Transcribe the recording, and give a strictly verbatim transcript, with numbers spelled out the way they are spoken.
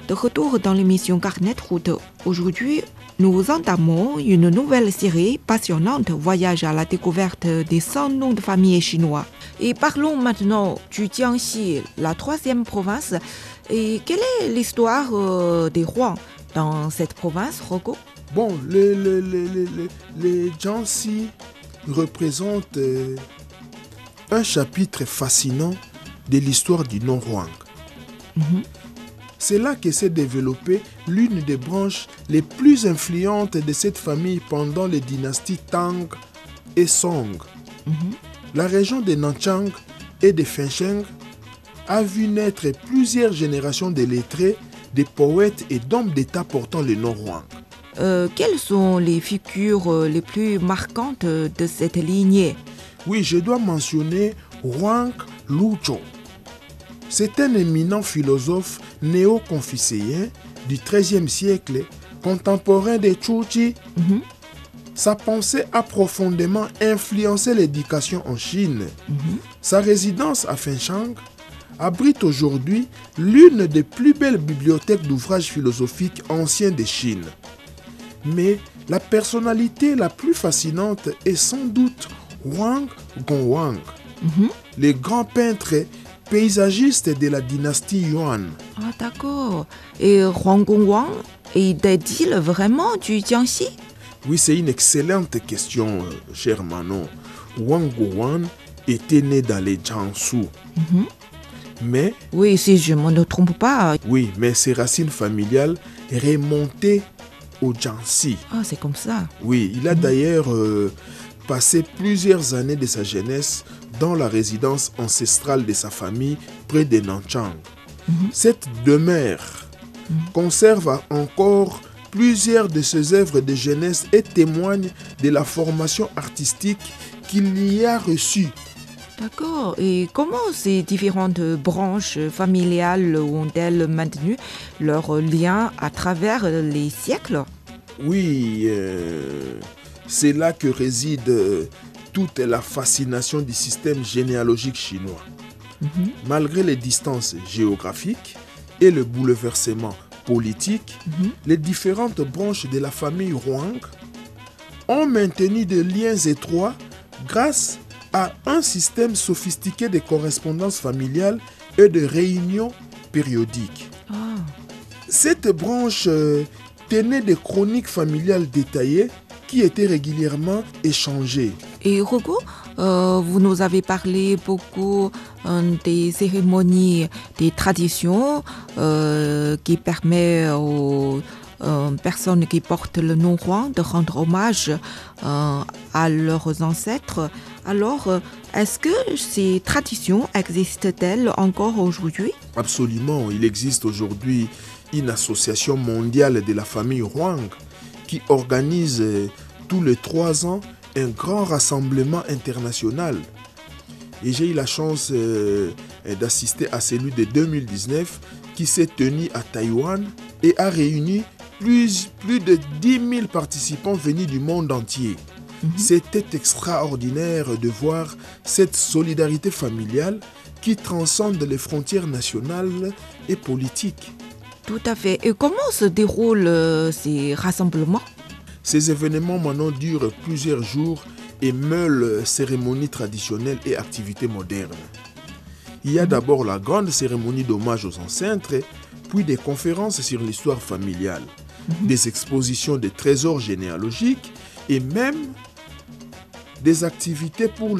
de retour dans l'émission Carnet Route. Aujourd'hui, nous entamons une nouvelle série passionnante, voyage à la découverte des cent noms de famille chinois. Et parlons maintenant du Jiangxi, la troisième province. Et quelle est l'histoire euh, des rois dans cette province, Rocco? Bon, les, les, les, les, les, les Jiangxi représentent euh, un chapitre fascinant de l'histoire du nom Huang. Mm-hmm. C'est là que s'est développée l'une des branches les plus influentes de cette famille pendant les dynasties Tang et Song. Mm-hmm. La région de Nanchang et de Fencheng a vu naître plusieurs générations de lettrés, de poètes et d'hommes d'État portant le nom Huang. Euh, quelles sont les figures les plus marquantes de cette lignée? Oui, je dois mentionner Huang Luzhou. C'est un éminent philosophe néo-confucéen du treizième siècle, contemporain de Zhuji. Mm-hmm. Sa pensée a profondément influencé l'éducation en Chine. Mm-hmm. Sa résidence à Fenchang abrite aujourd'hui l'une des plus belles bibliothèques d'ouvrages philosophiques anciens de Chine. Mais la personnalité la plus fascinante est sans doute Wang Gongwang, Mm-hmm. le grand peintre paysagiste de la dynastie Yuan. Ah, d'accord. Et Huang Gongwang est-il vraiment du Jiangxi? Oui, c'est une excellente question, euh, cher Manon. Wang Gongwang était né dans les Jiangsu. Mm-hmm. Mais, Oui, si je ne me trompe pas. oui, mais ses racines familiales remontaient au Jiangxi. Ah, c'est comme ça. Oui, il a d'ailleurs euh, passé plusieurs années de sa jeunesse dans la résidence ancestrale de sa famille près de Nanchang. Mm-hmm. Cette demeure Mm-hmm. conserve encore plusieurs de ses œuvres de jeunesse et témoigne de la formation artistique qu'il y a reçue. D'accord. Et comment ces différentes branches familiales ont-elles maintenu leur lien à travers les siècles? Oui, euh, c'est là que réside euh, toute la fascination du système généalogique chinois. Mm-hmm. Malgré les distances géographiques et le bouleversement politique, Mm-hmm. les différentes branches de la famille Huang ont maintenu des liens étroits grâce à un système sophistiqué de correspondance familiale et de réunions périodiques. Ah. Cette branche euh, tenait des chroniques familiales détaillées qui étaient régulièrement échangées. Et Rocco, euh, vous nous avez parlé beaucoup euh, des cérémonies, des traditions euh, qui permettent aux euh, personnes qui portent le nom Huang de rendre hommage euh, à leurs ancêtres. Alors, euh, est-ce que ces traditions existent-elles encore aujourd'hui? Absolument, il existe aujourd'hui une association mondiale de la famille Huang qui organise euh, tous les trois ans un grand rassemblement international. Et j'ai eu la chance euh, d'assister à celui de deux mille dix-neuf qui s'est tenu à Taïwan et a réuni plus, plus de dix mille participants venus du monde entier. Mm-hmm. C'était extraordinaire de voir cette solidarité familiale qui transcende les frontières nationales et politiques. Tout à fait. Et comment se déroulent euh, ces rassemblements? Ces événements maintenant durent plusieurs jours et mêlent cérémonies traditionnelles et activités modernes. Il y a d'abord la grande cérémonie d'hommage aux ancêtres, puis des conférences sur l'histoire familiale, Mm-hmm. des expositions de trésors généalogiques et même des activités pour